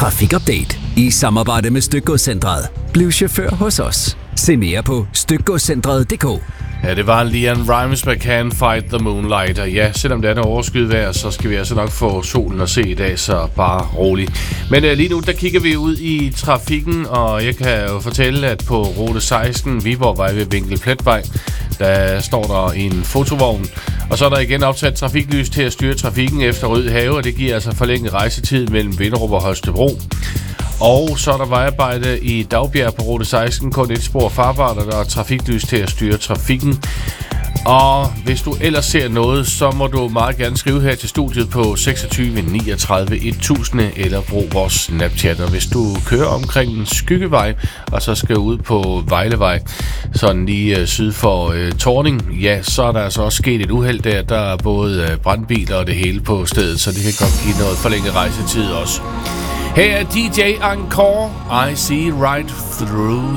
Trafikupdate i samarbejde med Stykgodscentret. Bliv chauffør hos os. Se mere på stykgodscentret.dk. Ja, det var Leanne Rimes med Can't Fight the Moonlight. Og ja, selvom det er noget overskyet vejr, så skal vi altså nok få solen at se i dag, så bare rolig. Men lige nu, der kigger vi ud i trafikken, og jeg kan jo fortælle, at på rute 16, Viborgvej ved Vinkelpletvej, der står der en fotovogn. Og så er der igen opsat trafiklys til at styre trafikken efter Rød Have, og det giver altså forlænget rejsetid mellem Vinderup og Holstebro. Og så er der vejarbejde i Dagbjerg på rute 16, kun et spor farbart, og der er trafiklys til at styre trafikken. Og hvis du ellers ser noget, så må du meget gerne skrive her til studiet på 26 39 1000 eller brug vores Snapchat. Og hvis du kører omkring en skyggevej, og så skal ud på Vejlevej, sådan lige syd for Torning, ja, så er der altså også sket et uheld der. Der er både brandbiler og det hele på stedet, så det kan godt give noget forlænget rejsetid også. Her er DJ Encore, I See Right Through